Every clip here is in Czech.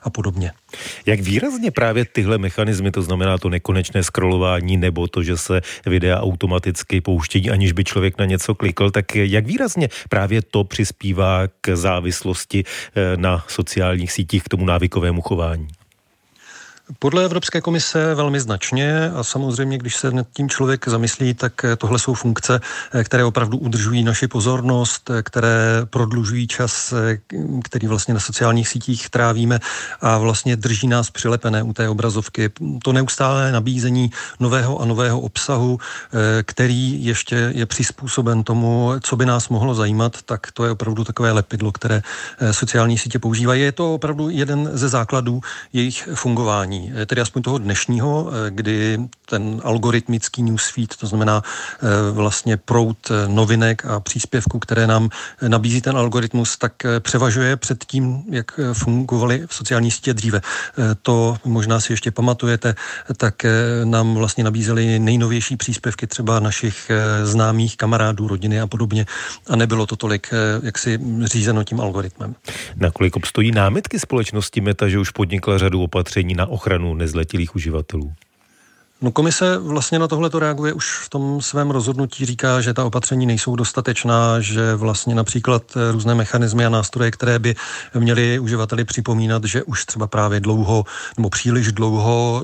a podobně. Jak výrazně právě tyhle mechanismy, to znamená to nekonečné scrollování nebo to, že se videa automaticky pouštějí, aniž by člověk na něco klikl, tak jak výrazně právě to přispívá k závislosti na sociálních sítích, k tomu návykovému chování? Podle Evropské komise velmi značně a samozřejmě, když se nad tím člověk zamyslí, tak tohle jsou funkce, které opravdu udržují naši pozornost, které prodlužují čas, který vlastně na sociálních sítích trávíme a vlastně drží nás přilepené u té obrazovky. To neustálé nabízení nového a nového obsahu, který ještě je přizpůsoben tomu, co by nás mohlo zajímat, tak to je opravdu takové lepidlo, které sociální sítě používají. Je to opravdu jeden ze základů jejich fungování. Tedy aspoň toho dnešního, kdy ten algoritmický newsfeed, to znamená vlastně proud novinek a příspěvků, které nám nabízí ten algoritmus, tak převažuje před tím, jak fungovaly v sociální sítě dříve. To možná si ještě pamatujete, tak nám vlastně nabízeli nejnovější příspěvky třeba našich známých kamarádů, rodiny a podobně a nebylo to tolik jaksi řízeno tím algoritmem. Nakolik obstojí námitky společnosti Meta, že už podnikla řadu opatření na ochranu nezletilých uživatelů? No komise vlastně na tohle to reaguje už v tom svém rozhodnutí, říká, že ta opatření nejsou dostatečná, že vlastně například různé mechanismy a nástroje, které by měly uživateli připomínat, že už třeba právě dlouho nebo příliš dlouho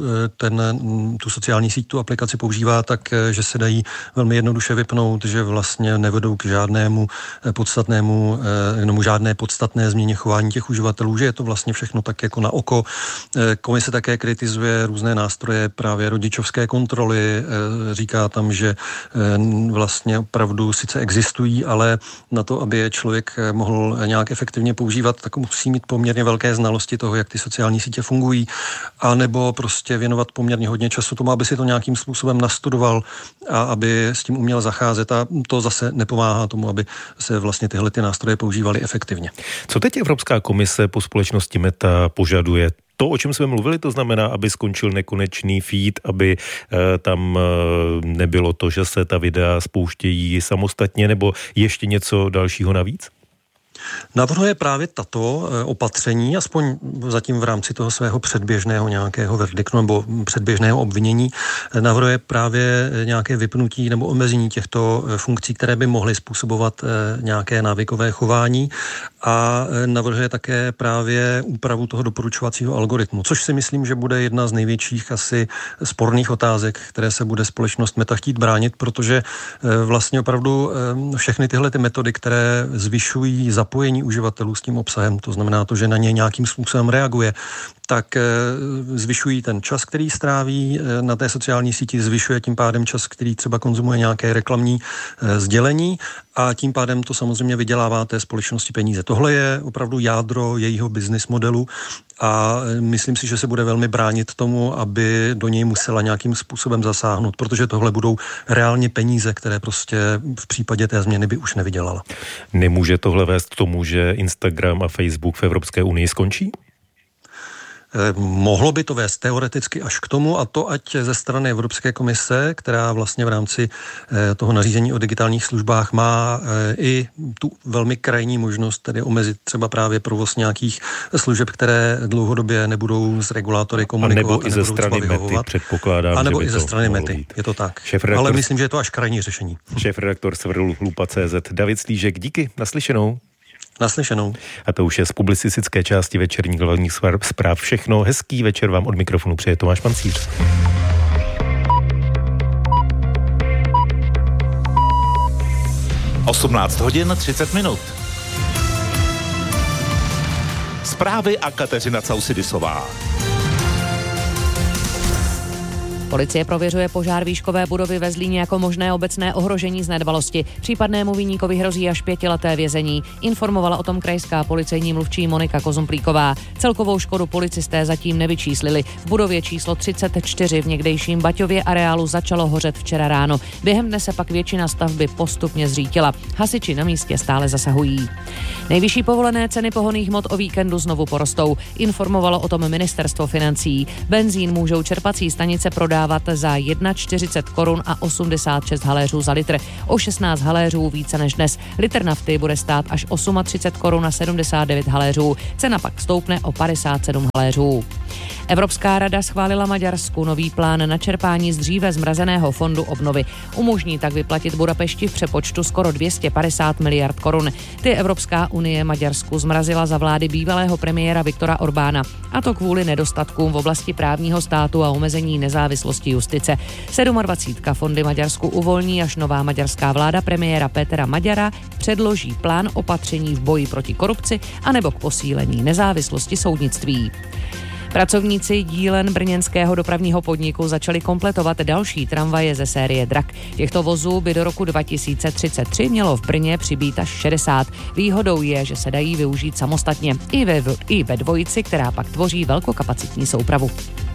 tu sociální síť, tu aplikaci používá, tak že se dají velmi jednoduše vypnout, že vlastně nevedou k žádnému podstatnému nebo žádné podstatné změně chování těch uživatelů, že je to vlastně všechno tak jako na oko. Komise také kritizuje různé nástroje právě rodičovské kontroly, říká tam, že vlastně opravdu sice existují, ale na to, aby je člověk mohl nějak efektivně používat, tak musí mít poměrně velké znalosti toho, jak ty sociální sítě fungují, anebo prostě věnovat poměrně hodně času tomu, aby si to nějakým způsobem nastudoval a aby s tím uměl zacházet a to zase nepomáhá tomu, aby se vlastně tyhle ty nástroje používaly efektivně. Co teď Evropská komise po společnosti Meta požaduje? To, o čem jsme mluvili, to znamená, aby skončil nekonečný feed, aby tam nebylo to, že se ta videa spouštějí samostatně, nebo ještě něco dalšího navíc? Navrhuje právě tato opatření, aspoň zatím v rámci toho svého předběžného nějakého verdiktu nebo předběžného obvinění, navrhuje právě nějaké vypnutí nebo omezení těchto funkcí, které by mohly způsobovat nějaké návykové chování a navrhuje také právě úpravu toho doporučovacího algoritmu, což si myslím, že bude jedna z největších asi sporných otázek, které se bude společnost Meta chtít bránit, protože vlastně opravdu všechny tyhle ty metody, které zvyšují zapojení uživatelů s tím obsahem, to znamená to, že na ně nějakým způsobem reaguje, tak zvyšují ten čas, který stráví na té sociální síti, zvyšuje tím pádem čas, který třeba konzumuje nějaké reklamní sdělení a tím pádem to samozřejmě vydělává té společnosti peníze. Tohle je opravdu jádro jejího business modelu a myslím si, že se bude velmi bránit tomu, aby do něj musela nějakým způsobem zasáhnout, protože tohle budou reálně peníze, které prostě v případě té změny by už nevydělala. Nemůže tohle vést k tomu, že Instagram a Facebook v Evropské unii skončí? Mohlo by to vést teoreticky až k tomu, a to ať ze strany Evropské komise, která vlastně v rámci toho nařízení o digitálních službách má i tu velmi krajní možnost, tedy omezit třeba právě provoz nějakých služeb, které dlouhodobě nebudou s regulátory komunikovat. A nebo i ze strany Mety, předpokládám, a nebo že by i ze strany Mety, být. Je to tak. Ale myslím, že je to až krajní řešení. Šéfredaktor Severu Lupa.cz David Slížek, díky, naslyšenou. Naslyšenou. A to už je z publicistické části večerních hlavních zpráv všechno. Hezký večer vám od mikrofonu přeje Tomáš Pancíř. Osmnáct hodin 30 minut. Zprávy a Kateřina Causidisová. Policie prověřuje požár výškové budovy ve Zlíně jako možné obecné ohrožení z nedbalosti. Případnému viníkovi hrozí až 5leté vězení. Informovala o tom krajská policejní mluvčí Monika Kozumplíková. Celkovou škodu policisté zatím nevyčíslili. V budově číslo 34 v někdejším Baťově areálu začalo hořet včera ráno. Během dne se pak většina stavby postupně zřítila. Hasiči na místě stále zasahují. Nejvyšší povolené ceny pohonných hmot o víkendu znovu porostou. Informovalo o tom ministerstvo financí. Benzín můžou čerpací stanice prodávat prodávat za 41 korun a 86 haléřů za litr. O 16 haléřů více než dnes. Litr nafty bude stát až 38 korun a 79 haléřů. Cena pak stoupne o 57 haléřů. Evropská rada schválila Maďarsku nový plán na čerpání z dříve zmrazeného fondu obnovy. Umožní tak vyplatit Budapešti v přepočtu skoro 250 miliard korun. Ty Evropská unie Maďarsku zmrazila za vlády bývalého premiéra Viktora Orbána. A to kvůli nedostatkům v oblasti právního státu a omezení nezávislosti justice. 27 fondy Maďarsku uvolní, až nová maďarská vláda premiéra Petra Maďara předloží plán opatření v boji proti korupci anebo k posílení nezávislosti soudnictví. Pracovníci dílen brněnského dopravního podniku začali kompletovat další tramvaje ze série Drak. Těchto vozů by do roku 2033 mělo v Brně přibýt až 60. Výhodou je, že se dají využít samostatně i ve dvojici, která pak tvoří velkokapacitní soupravu.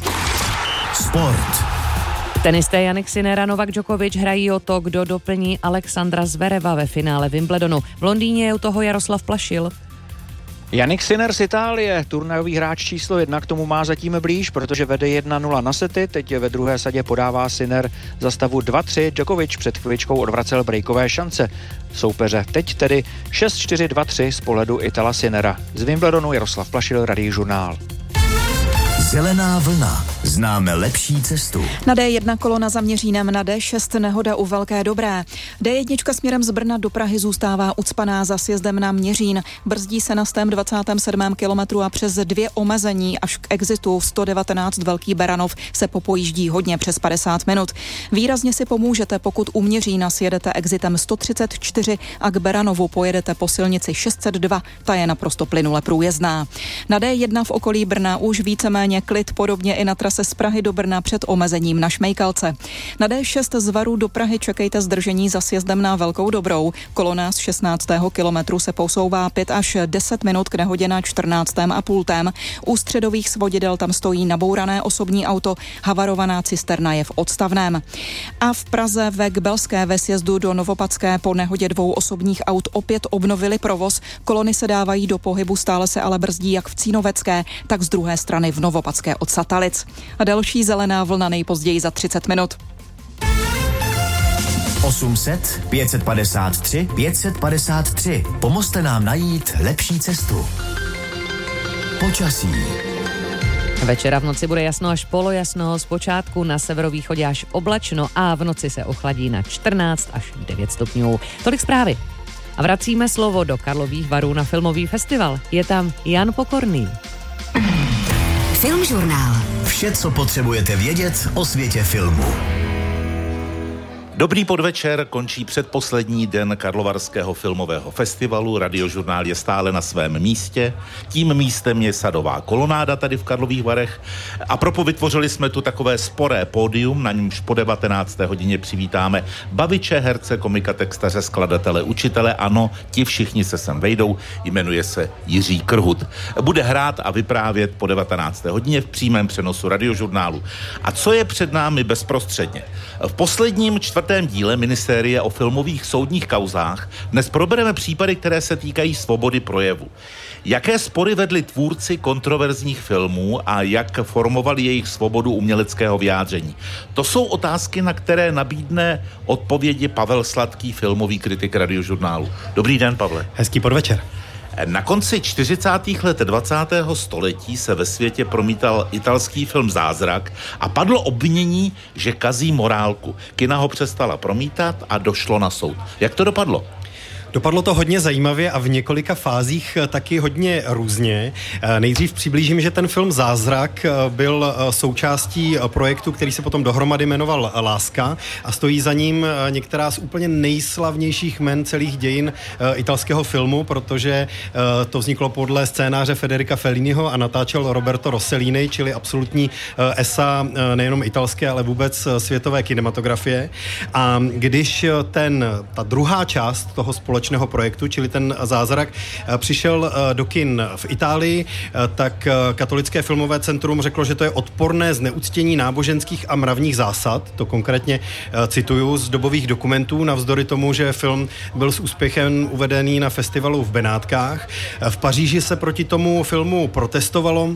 Sport. Tenisté Jannik Sinner a Novak Djokovic hrají o to, kdo doplní Alexandra Zvereva ve finále Wimbledonu. V Londýně je u toho Jaroslav Plašil. Jannik Sinner z Itálie, turnajový hráč číslo 1, k tomu má zatím blíž, protože vede 1-0 na sety, teď ve druhé sadě podává Sinner za stavu 2-3, Djokovic před chviličkou odvracel breakové šance soupeře. Teď tedy 6-4, 2-3 z pohledu Itala Sinnera. Z Wimbledonu Jaroslav Plašil, Radiožurnál. Zelená vlna. Známe lepší cestu. Na D1 kolona za Měřínem, na D6 nehoda u Velké Dobré. D1 směrem z Brna do Prahy zůstává ucpaná za sjezdem na Měřín. Brzdí se na 127. kilometru a přes 2 omezení až k exitu 119 Velký Beranov se popojíždí hodně přes 50 minut. Výrazně si pomůžete, pokud u Měřína sjedete exitem 134 a k Beranovu pojedete po silnici 602, ta je naprosto plynule průjezdná. Na D1 v okolí Brna už víceméně klid, podobně i na trase z Prahy do Brna před omezením na Šmejkalce. Na D6 z Varu do Prahy čekejte zdržení za sjezdem na Velkou Dobrou. Kolona z 16. kilometru se posouvá 5 až 10 minut k nehodě na 14. a půltém. U středových svodidel tam stojí nabourané osobní auto, havarovaná cisterna je v odstavném. A v Praze ve Kbelské ve sjezdu do Novopadské po nehodě 2 osobních aut opět obnovili provoz. Kolony se dávají do pohybu, stále se ale brzdí jak v Cínovecké, tak z druhé strany v Novopadské od Satalic. A další zelená vlna nejpozději za 30 minut. 800 553 553. Pomozte nám najít lepší cestu. Počasí. Večera v noci bude jasno až polojasno, zpočátku na severovýchodě až oblačno a v noci se ochladí na 14 až 9 stupňů. Tolik zprávy. A vracíme slovo do Karlových Varů na filmový festival. Je tam Jan Pokorný. Filmžurnál. Vše, co potřebujete vědět o světě filmu. Dobrý podvečer, končí předposlední den Karlovarského filmového festivalu. Radiožurnál je stále na svém místě. Tím místem je Sadová kolonáda tady v Karlových Varech. A proto vytvořili jsme tu takové sporé pódium, na němž po 19. hodině přivítáme baviče, herce, komika, textaře, skladatele, učitele. Ano, ti všichni se sem vejdou, jmenuje se Jiří Krhut. Bude hrát a vyprávět po 19. hodině v přímém přenosu Radiožurnálu. A co je před námi bezprostředně? V posledním 4. díle minisérie o filmových soudních kauzách dnes probereme případy, které se týkají svobody projevu. Jaké spory vedli tvůrci kontroverzních filmů a jak formovali jejich svobodu uměleckého vyjádření? To jsou otázky, na které nabídne odpovědi Pavel Sladký, filmový kritik Radiožurnálu. Dobrý den, Pavle. Hezký podvečer. Na konci 40. let 20. století se ve světě promítal italský film Zázrak a padlo obvinění, že kazí morálku. Kina ho přestala promítat a došlo na soud. Jak to dopadlo? Dopadlo to hodně zajímavě a v několika fázích taky hodně různě. Nejdřív přiblížím, že ten film Zázrak byl součástí projektu, který se potom dohromady jmenoval Láska a stojí za ním některá z úplně nejslavnějších jmen celých dějin italského filmu, protože to vzniklo podle scénáře Federica Felliniho a natáčel Roberto Rossellini, čili absolutní esa nejenom italské, ale vůbec světové kinematografie. A když ta druhá část toho společného projektu, čili ten Zázrak, přišel do kin v Itálii, tak Katolické filmové centrum řeklo, že to je odporné zneuctění náboženských a mravních zásad, to konkrétně cituju z dobových dokumentů, navzdory tomu, že film byl s úspěchem uvedený na festivalu v Benátkách. V Paříži se proti tomu filmu protestovalo.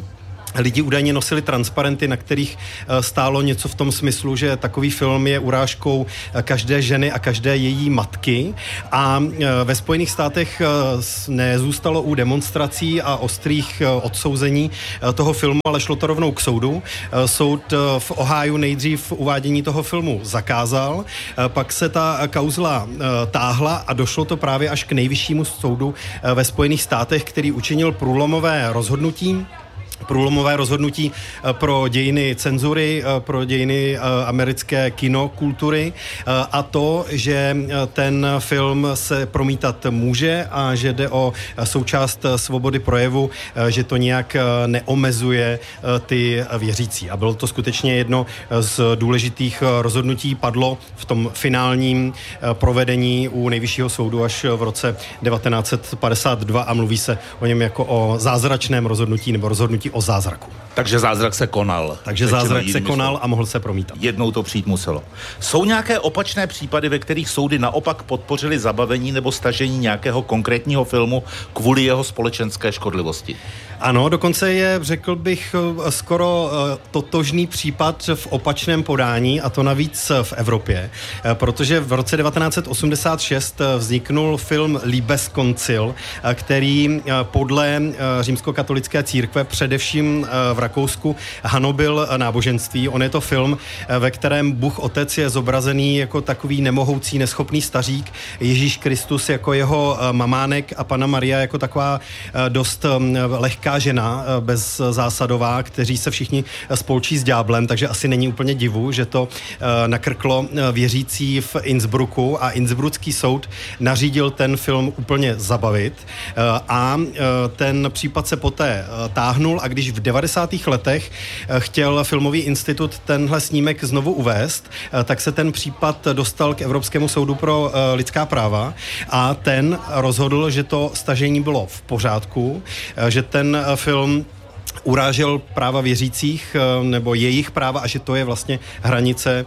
lidi údajně nosili transparenty, na kterých stálo něco v tom smyslu, že takový film je urážkou každé ženy a každé její matky. A ve Spojených státech nezůstalo u demonstrací a ostrých odsouzení toho filmu, ale šlo to rovnou k soudu. Soud v Ohiu nejdřív uvádění toho filmu zakázal, pak se ta kauzla táhla a došlo to právě až k nejvyššímu soudu ve Spojených státech, který učinil průlomové rozhodnutí pro dějiny cenzury, pro dějiny americké kinokultury a to, že ten film se promítat může a že jde o součást svobody projevu, že to nějak neomezuje ty věřící. A bylo to skutečně jedno z důležitých rozhodnutí, padlo v tom finálním provedení u Nejvyššího soudu až v roce 1952 a mluví se o něm jako o zázračném rozhodnutí nebo rozhodnutí o zázraku. Takže zázrak se konal. A mohl se promítat. Jednou to přijít muselo. Jsou nějaké opačné případy, ve kterých soudy naopak podpořily zabavení nebo stažení nějakého konkrétního filmu kvůli jeho společenské škodlivosti? Ano, dokonce je, řekl bych, skoro totožný případ v opačném podání, a to navíc v Evropě, protože v roce 1986 vzniknul film Liebeskonzil, který podle římskokatolické církve především v Rakousku hanobil náboženství. On je to film, ve kterém Bůh Otec je zobrazený jako takový nemohoucí, neschopný stařík, Ježíš Kristus jako jeho mamánek a Panna Maria jako taková dost lehká žena, bezzásadová, kteří se všichni spolčí s ďáblem, takže asi není úplně divu, že to nakrklo věřící v Innsbrucku a innsbrucký soud nařídil ten film úplně zabavit a ten případ se poté táhnul a když v 90. letech chtěl Filmový institut tenhle snímek znovu uvést, tak se ten případ dostal k Evropskému soudu pro lidská práva a ten rozhodl, že to stažení bylo v pořádku, že ten film urážel práva věřících nebo jejich práva a že to je vlastně hranice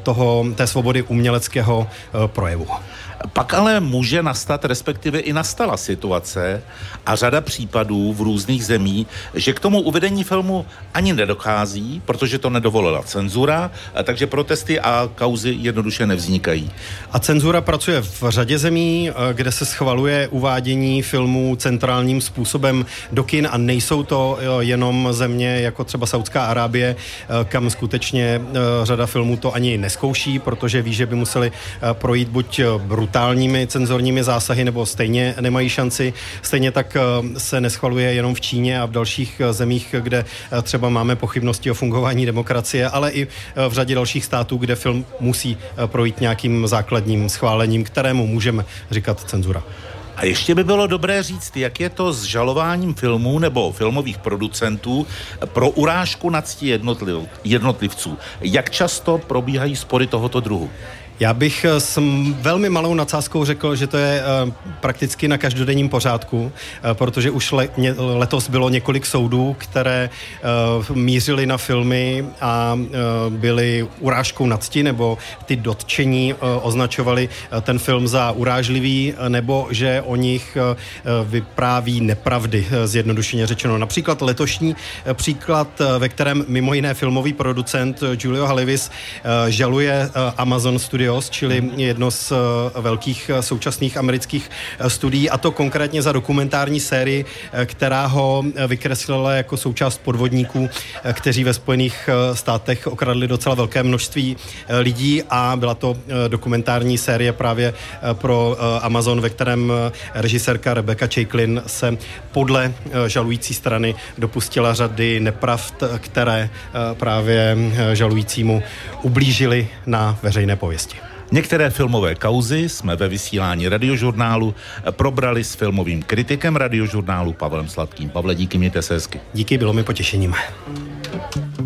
té svobody uměleckého projevu. Pak ale může nastat, respektive i nastala situace a řada případů v různých zemí, že k tomu uvedení filmu ani nedochází, protože to nedovolila cenzura, takže protesty a kauzy jednoduše nevznikají. A cenzura pracuje v řadě zemí, kde se schvaluje uvádění filmů centrálním způsobem do kin a nejsou to jenom země jako třeba Saudská Arábie, kam skutečně řada filmů to ani neskouší, protože ví, že by museli projít buď brutálními cenzorními zásahy, nebo stejně nemají šanci. Stejně tak se neschvaluje jenom v Číně a v dalších zemích, kde třeba máme pochybnosti o fungování demokracie, ale i v řadě dalších států, kde film musí projít nějakým základním schválením, kterému můžeme říkat cenzura. A ještě by bylo dobré říct, jak je to s žalováním filmů nebo filmových producentů pro urážku na cti jednotlivců. Jak často probíhají spory tohoto druhu? Já bych s velmi malou nadsázkou řekl, že to je prakticky na každodenním pořádku, protože už letos bylo několik soudů, které mířily na filmy a byly urážkou na cti, nebo ty dotčení označovali ten film za urážlivý, nebo že o nich vypráví nepravdy, zjednodušeně řečeno. Například letošní příklad, ve kterém mimo jiné filmový producent Julio Hallevis žaluje Amazon Studios, čili jedno z velkých současných amerických studií, a to konkrétně za dokumentární sérii, která ho vykreslila jako součást podvodníků, kteří ve Spojených státech okradli docela velké množství lidí, a byla to dokumentární série právě pro Amazon, ve kterém režisérka Rebecca Chaiklin se podle žalující strany dopustila řady nepravd, které právě žalujícímu ublížily na veřejné pověsti. Některé filmové kauzy jsme ve vysílání Radiožurnálu probrali s filmovým kritikem Radiožurnálu Pavlem Sladkým. Pavle, díky, mějte se hezky. Díky, bylo mi potěšením.